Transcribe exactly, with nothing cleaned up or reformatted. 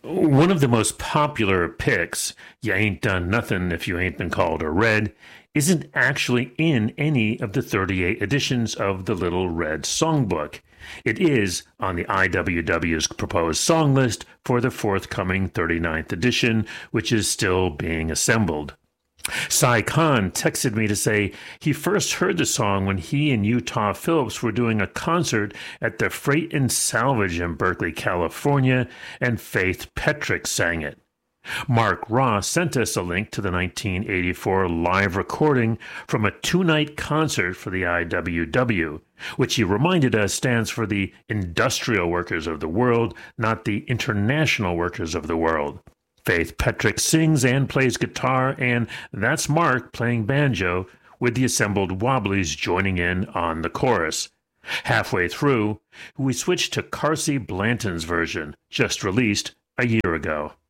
One of the most popular picks, You Ain't Done Nothing If You Ain't Been Called a Red, isn't actually in any of the thirty-eight editions of the Little Red Songbook. It is on the I W W's proposed song list for the forthcoming thirty-ninth edition, which is still being assembled. Sai Khan texted me to say he first heard the song when he and Utah Phillips were doing a concert at the Freight and Salvage in Berkeley, California, and Faith Petrick sang it. Mark Ross sent us a link to the nineteen eighty-four live recording from a two-night concert for the I W W, which he reminded us stands for the industrial workers of the world, not the international workers of the world. Faith Petrick sings and plays guitar, and that's Mark playing banjo, with the assembled Wobblies joining in on the chorus. Halfway through, we switched to Carsey Blanton's version, just released a year ago.